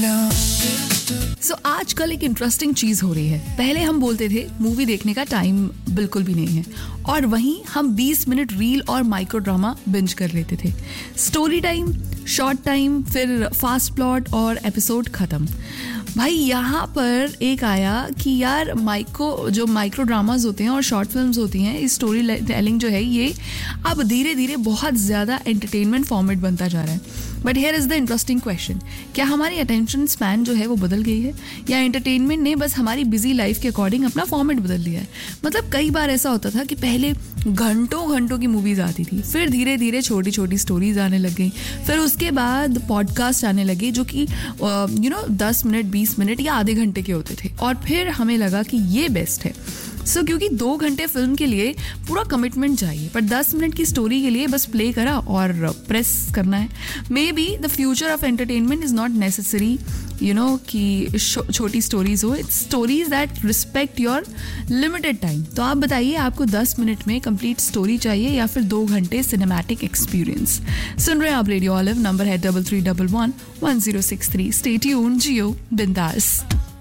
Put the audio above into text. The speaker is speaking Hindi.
सो आजकल एक इंटरेस्टिंग चीज हो रही है. पहले हम बोलते थे मूवी देखने का टाइम बिल्कुल भी नहीं है, और वहीं हम 20 मिनट रील और माइक्रो ड्रामा बिंज कर लेते थे. स्टोरी टाइम, शॉर्ट टाइम, फिर फास्ट प्लॉट और एपिसोड खत्म. भाई यहाँ पर एक आया कि यार माइक्रो ड्रामाज होते हैं और शॉर्ट फिल्म्स होती हैं, इस स्टोरी टेलिंग जो है ये अब धीरे धीरे बहुत ज़्यादा एंटरटेनमेंट फॉर्मेट बनता जा रहा है. But here is the interesting question, क्या हमारी अटेंशन स्पैन जो है वो बदल गई है, या एंटरटेनमेंट ने बस हमारी बिजी लाइफ के अकॉर्डिंग अपना फॉर्मेट बदल लिया है? मतलब कई बार ऐसा होता था कि पहले घंटों की मूवीज आती थी, फिर धीरे धीरे छोटी छोटी स्टोरीज आने लग गई, फिर उसके बाद पॉडकास्ट आने लगे जो कि 10 मिनट 20 मिनट या आधे घंटे के होते थे, और फिर हमें लगा कि ये बेस्ट है. क्योंकि 2 घंटे फिल्म के लिए पूरा कमिटमेंट चाहिए, पर 10 मिनट की स्टोरी के लिए बस प्ले करा और प्रेस करना है. May be the future of entertainment is not necessary कि छोटी स्टोरीज हो. It's stories that respect your limited time. तो आप बताइए, आपको 10 मिनट में कंप्लीट स्टोरी चाहिए या फिर 2 घंटे सिनेमैटिक एक्सपीरियंस? सुन रहे हैं आप रेडियो ऑलिव, नंबर है 3311 1063. स्टे ट्यून्ड, जियो बिंदास.